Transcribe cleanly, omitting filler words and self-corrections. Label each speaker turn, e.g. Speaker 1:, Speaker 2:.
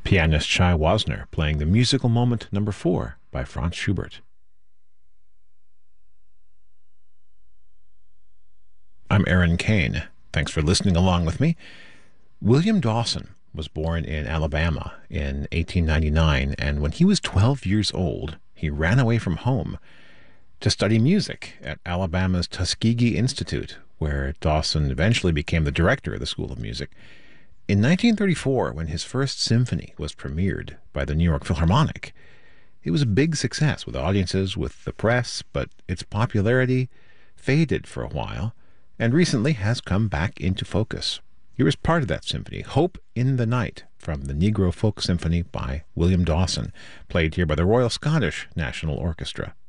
Speaker 1: Pianist Shai Wasner playing the musical moment number 4 by Franz Schubert. I'm Aaron Kane. Thanks for listening along with me. William Dawson was born in Alabama in 1899, and when he was 12 years old, he ran away from home to study music at Alabama's Tuskegee Institute, where Dawson eventually became the director of the School of Music. In 1934, when his first symphony was premiered by the New York Philharmonic, it was a big success with audiences, with the press, but its popularity faded for a while and recently has come back into focus. Here is part of that symphony, Hope in the Night, from the Negro Folk Symphony by William Dawson, played here by the Royal Scottish National Orchestra.